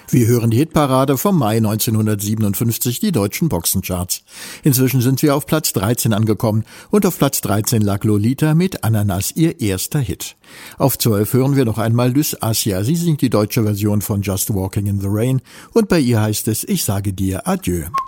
Wir hören die Hitparade vom Mai 1957, die deutschen Boxencharts. Inzwischen sind wir auf Platz 13 angekommen und auf Platz 13 lag Lolita mit Ananas, ihr erster Hit. Auf 12 hören wir noch einmal Lys Assia. Sie singt die deutsche Version von Just Walking in the Rain und bei ihr heißt es: Ich sage dir Adieu.